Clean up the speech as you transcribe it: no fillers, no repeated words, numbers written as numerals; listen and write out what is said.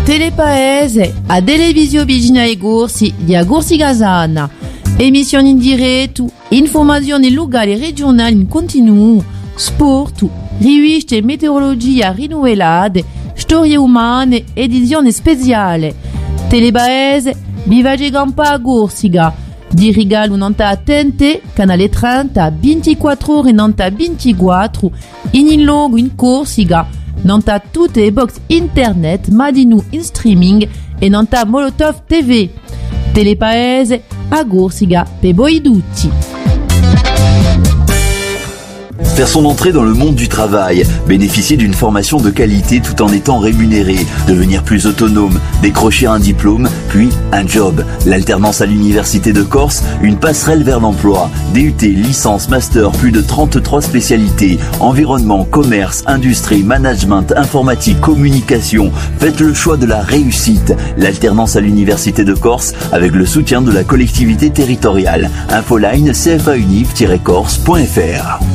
Telepaese, a Televisio Vigina e Gorsi di Agorsi Gazana. Emissioni in diretto, informazioni locali e regionali in continuo, sport, riviste e meteorologia rinnovate, storie umane, edizione speciale. Telepaese, Bivage Gampa a Gorsiga. Di regalo nanta attente, canale 30, 24 ore nanta 24, in logo in Corsica, nanta tutte le box internet, madinu in streaming e nanta Molotov TV. Telepaese, a Corsica, pe voi tutti. Faire son entrée dans le monde du travail, bénéficier d'une formation de qualité tout en étant rémunéré, devenir plus autonome, décrocher un diplôme, puis un job. L'alternance à l'Université de Corse, une passerelle vers l'emploi. DUT, licence, master, plus de 33 spécialités. Environnement, commerce, industrie, management, informatique, communication. Faites le choix de la réussite. L'alternance à l'Université de Corse avec le soutien de la collectivité territoriale. Infoline cfauniv-corse.fr.